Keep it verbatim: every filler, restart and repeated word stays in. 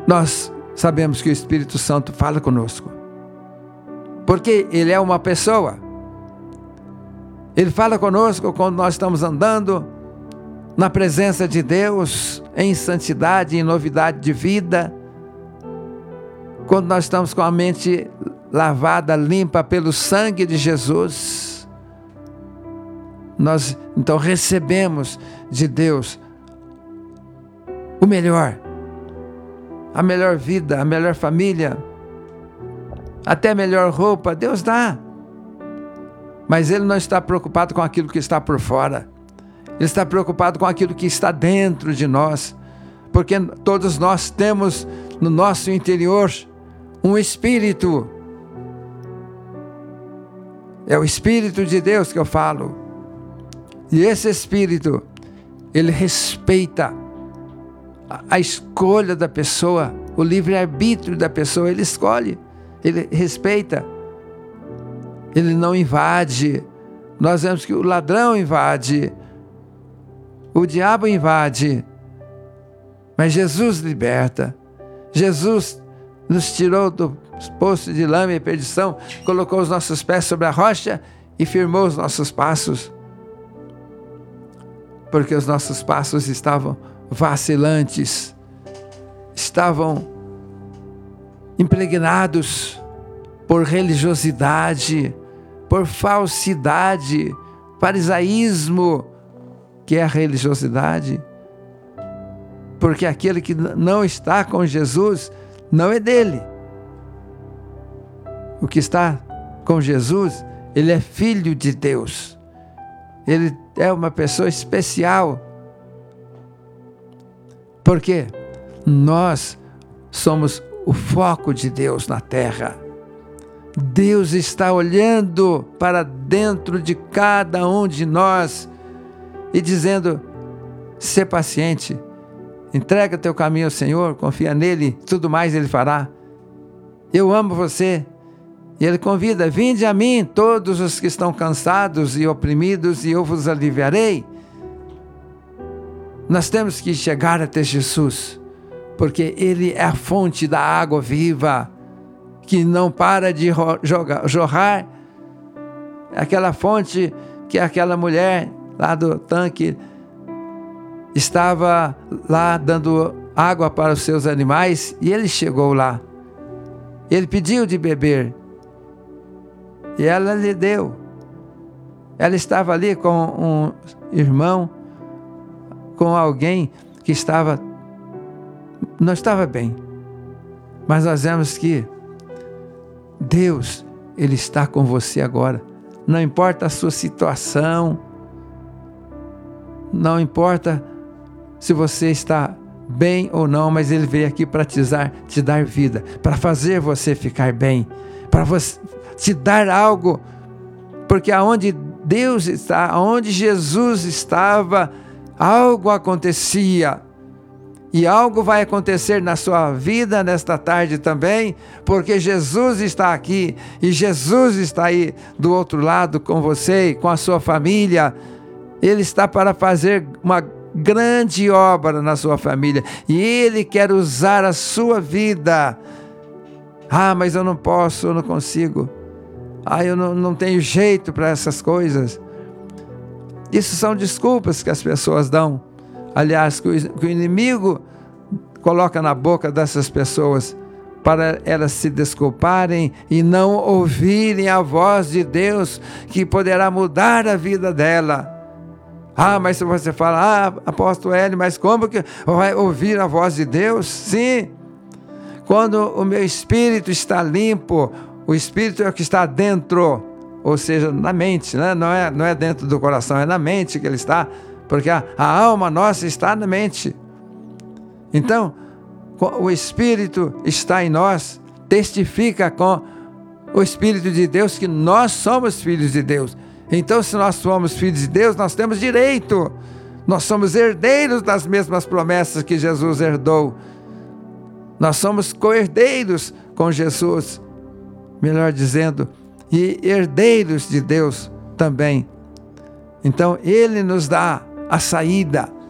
nós sabemos que o Espírito Santo fala conosco. Porque Ele é uma pessoa. Ele fala conosco quando nós estamos andando na presença de Deus, em santidade, em novidade de vida. Quando nós estamos com a mente lavada, limpa pelo sangue de Jesus. Nós então recebemos de Deus o melhor. A melhor vida, a melhor família, até a melhor roupa, Deus dá. Mas Ele não está preocupado com aquilo que está por fora. Ele está preocupado com aquilo que está dentro de nós. Porque todos nós temos no nosso interior um Espírito. É o Espírito de Deus que eu falo. E esse Espírito, ele respeita a escolha da pessoa, o livre-arbítrio da pessoa. Ele escolhe, ele respeita. Ele não invade. Nós vemos que o ladrão invade, o diabo invade, mas Jesus liberta. Jesus nos tirou do poço de lama e perdição, colocou os nossos pés sobre a rocha e firmou os nossos passos, porque os nossos passos estavam vacilantes, estavam impregnados por religiosidade, por falsidade, farisaísmo, que é a religiosidade. Porque aquele que não está com Jesus não é dele. O que está com Jesus, ele é filho de Deus. Ele é uma pessoa especial. Porque nós somos o foco de Deus na terra. Deus está olhando para dentro de cada um de nós e dizendo: sê paciente, entrega teu caminho ao Senhor, confia nele, tudo mais ele fará. Eu amo você. E ele convida: vinde a mim todos os que estão cansados e oprimidos, e eu vos aliviarei. Nós temos que chegar até Jesus, porque ele é a fonte da água viva, que não para de jogar, jorrar. Aquela fonte que aquela mulher lá do tanque estava lá dando água para os seus animais, e ele chegou lá. Ele pediu de beber e ela lhe deu. Ela estava ali com um irmão, com alguém que estava, não estava bem. Mas nós vemos que Deus, ele está com você agora. Não importa a sua situação, não importa se você está bem ou não, mas ele veio aqui para te dar, te dar vida, para fazer você ficar bem, para você, te dar algo, porque aonde Deus está, aonde Jesus estava, algo acontecia. E algo vai acontecer na sua vida nesta tarde também, porque Jesus está aqui, e Jesus está aí do outro lado com você, com a sua família. Ele está para fazer uma grande obra na sua família, e Ele quer usar a sua vida. Ah, mas eu não posso, eu não consigo. Ah, eu não, não tenho jeito para essas coisas. Isso são desculpas que as pessoas dão. Aliás, que o inimigo coloca na boca dessas pessoas para elas se desculparem e não ouvirem a voz de Deus, que poderá mudar a vida dela. Ah, mas se você fala: ah, apóstolo Hélio, mas como que vai ouvir a voz de Deus? Sim, quando o meu espírito está limpo, o espírito é o que está dentro, ou seja, na mente, né? não, é, não é dentro do coração, é na mente que ele está. Porque a, a alma nossa está na mente. Então, o Espírito está em nós, testifica com o Espírito de Deus que nós somos filhos de Deus. Então, se nós somos filhos de Deus, nós temos direito. Nós somos herdeiros das mesmas promessas que Jesus herdou. Nós somos co-herdeiros com Jesus, melhor dizendo, e herdeiros de Deus também. Então, Ele nos dá a saída.